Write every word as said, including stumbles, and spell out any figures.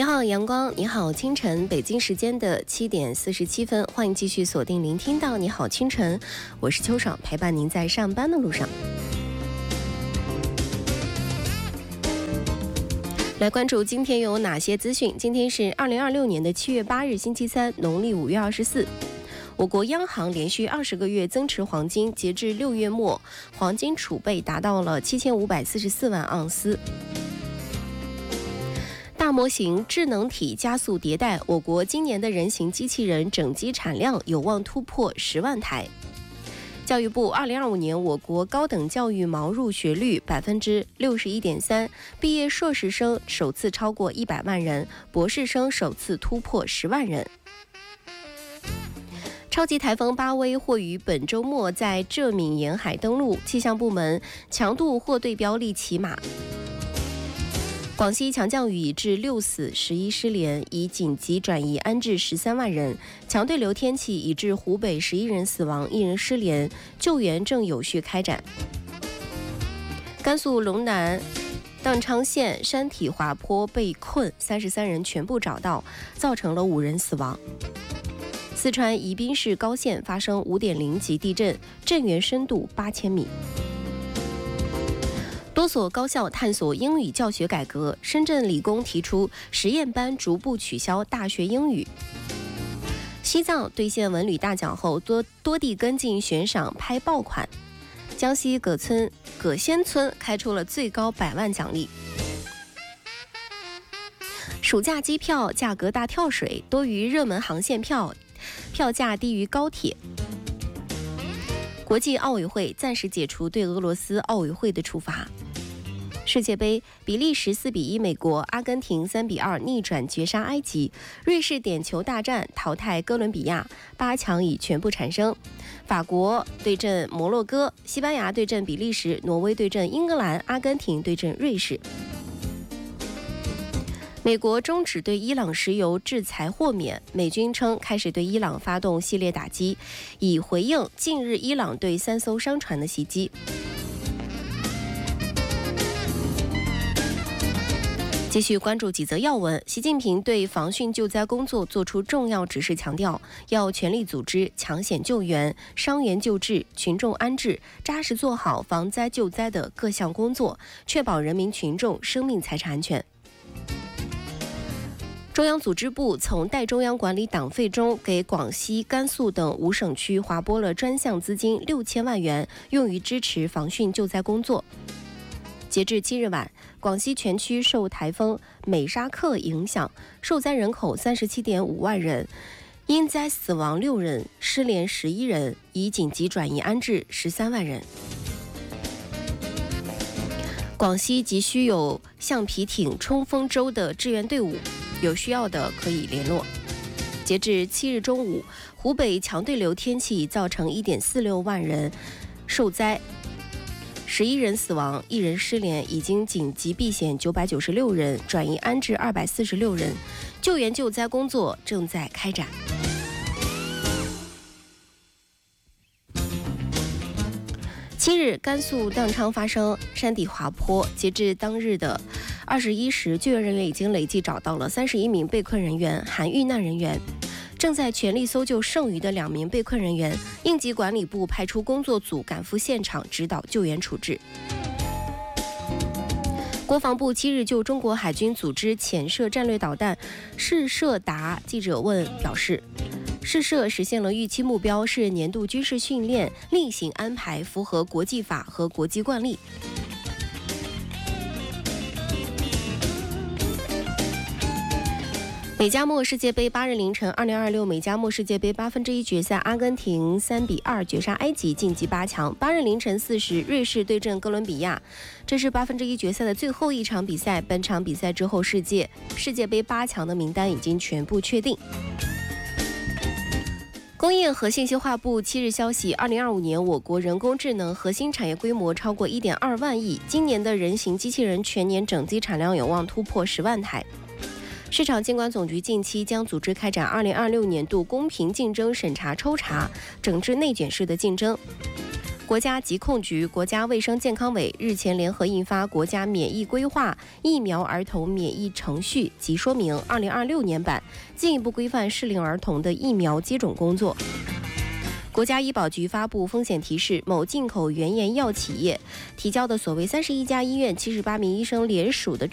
你好，阳光，你好，清晨，北京时间的七点四十七分，欢迎继续锁定聆听到你好清晨，我是秋爽，陪伴您在上班的路上。来关注今天有哪些资讯。今天是二零二六年的七月八日，星期三，农历五月二十四。我国央行连续二十个月增持黄金，截至六月末，黄金储备达到了七千五百四十四万盎司。大模型智能体加速迭代，我国今年的人形机器人整机产量有望突破十万台。教育部二零二五年我国高等教育毛入学率百分之六十一点三，毕业硕士生首次超过一百万人，博士生首次突破十万人。超级台风巴威或于本周末在浙闽沿海登陆，气象部门强度或对标利奇马。广西强降雨已致六死十一失联，已紧急转移安置十三万人。强对流天气已致湖北十一人死亡，一人失联，救援正有序开展。甘肃陇南砀昌县山体滑坡被困，三十三人全部找到，造成了五人死亡。四川宜宾市高县发生 五点零 级地震，震源深度八千米。多所高校探索英语教学改革，深圳理工提出实验班逐步取消大学英语。西藏兑现文旅大奖后，多多地跟进悬赏拍爆款。江西葛村葛仙村开出了最高百万奖励。暑假机票价格大跳水，多于热门航线票票价低于高铁。国际奥委会暂时解除对俄罗斯奥委会的处罚。世界杯，比利时四比一美国，阿根廷三比二逆转绝杀埃及，瑞士点球大战淘汰哥伦比亚，八强已全部产生。法国对阵摩洛哥，西班牙对阵比利时，挪威对阵英格兰，阿根廷对阵瑞士。美国终止对伊朗石油制裁豁免，美军称开始对伊朗发动系列打击，以回应近日伊朗对三艘商船的袭击。继续关注几则要闻。习近平对防汛救灾工作作出重要指示，强调要全力组织抢险救援、伤员救治、群众安置，扎实做好防灾救灾的各项工作，确保人民群众生命财产安全。中央组织部从代中央管理党费中给广西、甘肃等五省区划拨了专项资金六千万元，用于支持防汛救灾工作。截至七日晚，广西全区受台风美沙克影响，受灾人口 三十七点五万人，因灾死亡六人，失联十一人，已紧急转移安置十三万人。广西急需有橡皮艇冲锋舟的支援队伍，有需要的可以联络。截至七日中午，湖北强对流天气造成 一点四六万人受灾，十一人死亡，一人失联，已经紧急避险九百九十六人，转移安置二百四十六人，救援救灾工作正在开展。七日，甘肃砀昌发生山体滑坡，截至当日的二十一时，救援人员已经累计找到了三十一名被困人员，含遇难人员，正在全力搜救剩余的两名被困人员。应急管理部派出工作组赶赴现场指导救援处置。国防部七日就中国海军组织潜射战略导弹试射答记者问表示，试射实现了预期目标，是年度军事训练例行安排，符合国际法和国际惯例。美加墨世界杯八日凌晨，二零二六美加墨世界杯八分之一决赛，阿根廷三比二绝杀埃及，晋级八强。八日凌晨四时，瑞士对阵哥伦比亚，这是八分之一决赛的最后一场比赛。本场比赛之后，世界世界杯八强的名单已经全部确定。工业和信息化部七日消息，二零二五年我国人工智能核心产业规模超过 一点二万亿，今年的人形机器人全年整机产量有望突破十万台。市场监管总局近期将组织开展二零二六年度公平竞争审查抽查，整治内卷式的竞争。 国家疾控局、国家卫生健康委日前联合印发《国家免疫规划疫苗儿童免疫程序及说明（二零二六年版）》，进一步规范适龄儿童的疫苗接种工作。国家医保局发布风险提示，某进口原研药企业提交的所谓三十一家医院七十八名医生联署的